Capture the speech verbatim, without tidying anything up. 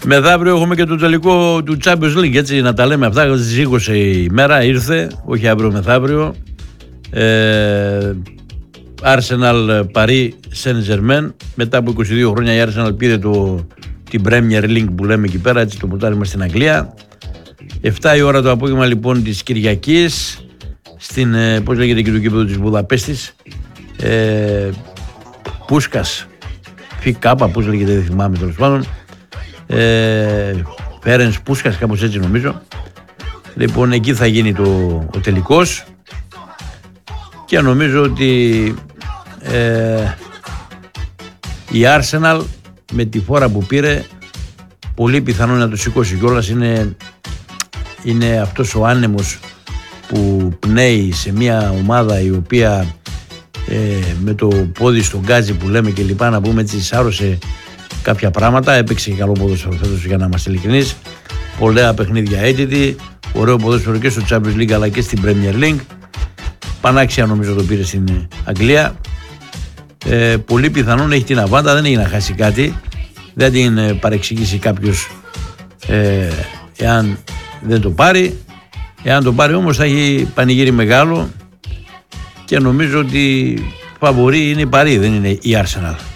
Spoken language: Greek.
Μεθαύριο έχουμε και το τελικό του Champions League, έτσι να τα λέμε αυτά. Στις είκοσι η μέρα ήρθε, όχι αύριο μεθαύριο. Ε, Arsenal Paris Saint-Germain. Μετά από είκοσι δύο χρόνια η Arsenal πήρε το, την Premier League που λέμε εκεί πέρα, έτσι το ποτάρισμα στην Αγγλία. εφτά η ώρα το απόγευμα λοιπόν της Κυριακής, στην, ε, πώς λέγεται και το κήπεδο της Βουδαπέστης, ε, Πούσκας, Φικάπα, πώς λέγεται δεν θυμάμαι τέλος πάντων, ε, Φέρενς Πούσκας, κάπως έτσι νομίζω. Λοιπόν, εκεί θα γίνει το, ο τελικός και νομίζω ότι ε, η Arsenal με τη φόρα που πήρε πολύ πιθανό να το σηκώσει κιόλας. Είναι, είναι αυτός ο άνεμος που πνέει σε μια ομάδα η οποία ε, με το πόδι στον γκάζι που λέμε και λοιπά, να πούμε έτσι, σάρωσε κάποια πράγματα. Έπαιξε και καλό ποδόσφαιρο φέτος, για να είμαστε ειλικρινείς. Πολλά παιχνίδια έντυπη, ωραίο ποδόσφαιρο και στο Champions League αλλά και στην Premier League. Πανάξια νομίζω το πήρε στην Αγγλία. Ε, πολύ πιθανόν έχει την αβάντα, δεν έχει να χάσει κάτι. Δεν την ε, παρεξηγήσει κάποιος ε, εάν δεν το πάρει. Εάν το πάρει όμως θα έχει πανηγύρι μεγάλο και νομίζω ότι φαβορί είναι η Παρί, δεν είναι η Arsenal.